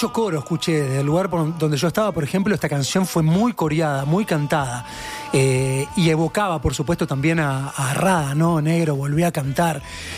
mucho coro escuché desde el lugar donde yo estaba. Por ejemplo, esta canción fue muy coreada, muy cantada, y evocaba, por supuesto, también a Rada, ¿no? Negro volvía a cantar.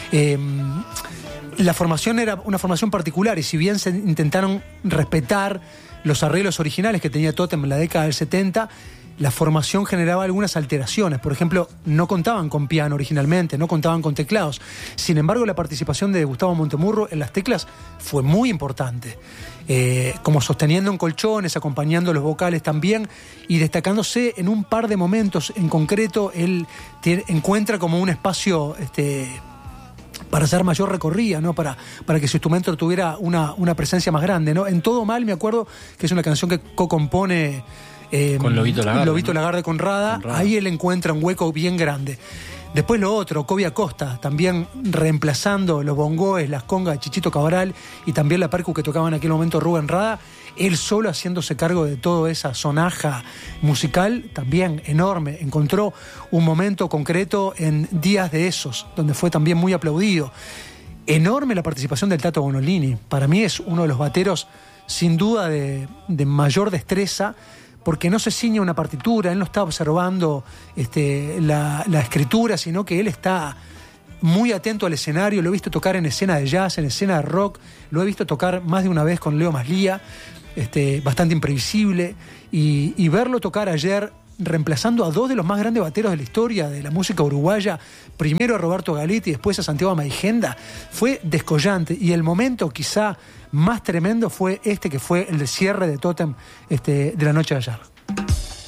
La formación era una formación particular, y si bien se intentaron respetar los arreglos originales que tenía Totem en la década del 70, la formación generaba algunas alteraciones. Por ejemplo, no contaban con piano originalmente, no contaban con teclados. Sin embargo, la participación de Gustavo Montemurro en las teclas fue muy importante, como sosteniendo en colchones, acompañando los vocales también, y destacándose en un par de momentos en concreto. Él encuentra como un espacio para hacer mayor recorrida, ¿no? Para que su instrumento tuviera una presencia más grande, ¿no? En Todo Mal, me acuerdo que es una canción que co-compone con Lobito Lagarde con Rada. Ahí él encuentra un hueco bien grande. Después lo otro, Kobe Acosta, también reemplazando los bongoes, las congas de Chichito Cabral y también la percu que tocaba en aquel momento Rubén Rada, él solo haciéndose cargo de toda esa sonaja musical, también enorme. Encontró un momento concreto en Días de Esos, donde fue también muy aplaudido. Enorme la participación del Tato Bonolini. Para mí es uno de los bateros, sin duda, de mayor destreza, porque no se ciña una partitura, él no está observando la escritura, sino que él está muy atento al escenario. Lo he visto tocar en escena de jazz, en escena de rock, lo he visto tocar más de una vez con Leo Maslía, bastante imprevisible, y verlo tocar ayer reemplazando a dos de los más grandes bateros de la historia de la música uruguaya, primero a Roberto Galetti y después a Santiago Amaigenda, fue descollante. Y el momento quizá más tremendo fue que fue el de cierre de Totem de la noche de ayer.